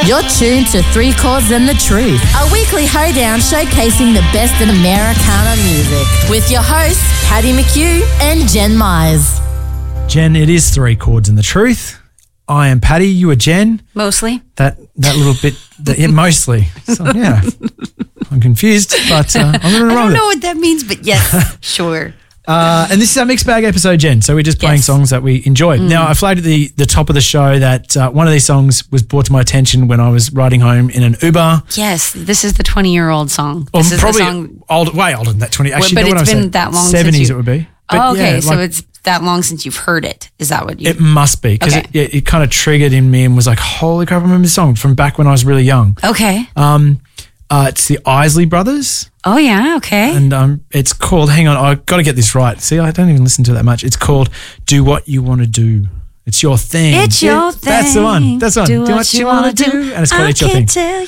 You're tuned to Three Chords and the Truth, a weekly hoedown showcasing the best in Americana music with your hosts, Paddy McHugh and Jen Myers. Jen, it is Three Chords and the Truth. I am Paddy, you are Jen. Mostly. That little bit, mostly. So, yeah, I'm confused, but I'm going to run with it. I don't know what that means, but yes, sure. And this is our mixed bag episode, Jen. So we're just playing songs that we enjoy. Now, I flagged at the top of the show that one of these songs was brought to my attention when I was riding home in an Uber. Yes, this is the 20-year-old song. Or This is probably the song. way older than that, 20. Actually, but you know it's what I'm been that long 70s since you... it would be. But okay, yeah, so it's that long since you've heard it. Is that what you... It must be, because it kind of triggered in me and was like, holy crap, I remember this song from back when I was really young. Okay. It's the Isley Brothers. Oh, yeah, okay. And it's called, hang on, I've got to get this right. See, I don't even listen to it that much. It's called Do What You Want to Do. It's your thing. It's your thing. That's the one. That's the one. Do what you want to do. And it's called It's Your Thing.